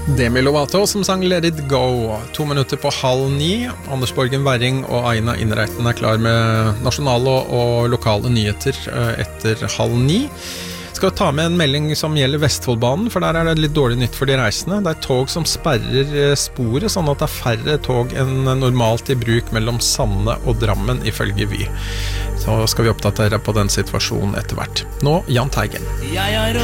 Demi Lovato som sang Let It Go. 2 minutter på 8:30. Anders Borgen Werring og Aina Innreiten klar med nasjonale og lokale nyheter etter 8:30. Skal ta med en melding som gjelder Vestfoldbanen, for der det litt dårlig nytt for de reisende. Det tog som sperrer sporet, sånn at det færre tog enn normalt i bruk mellom Sande og Drammen, ifølge Vy. Så skal vi oppdatere på den situasjonen etter hvert. Nå, Jahn Teigen.